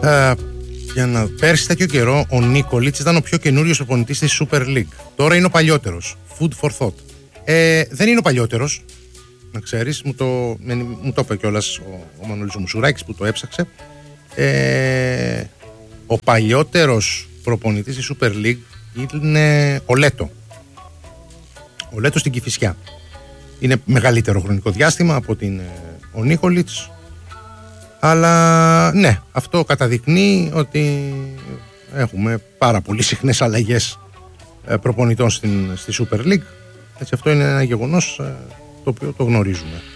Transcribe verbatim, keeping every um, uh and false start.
Ε, για να πέρσι τέτοιο καιρό ο Νίκολιτς ήταν ο πιο καινούριος προπονητής της Super League. Τώρα είναι ο παλιότερος. Food for thought. Ε, δεν είναι ο παλιότερος, να ξέρεις. Μου το, μου το είπε κιόλας ο, ο Μανώλης ο Μουσουράκης που το έψαξε. Ε, ο παλιότερος προπονητής της Super League είναι ο Λέτο. Ο Λέτο στην Κηφισιά. Είναι μεγαλύτερο χρονικό διάστημα από την, ο Νίκολιτς. Αλλά ναι, αυτό καταδεικνύει ότι έχουμε πάρα πολύ συχνές αλλαγές προπονητών στην, στη Super League. Έτσι, αυτό είναι ένα γεγονός το οποίο το γνωρίζουμε.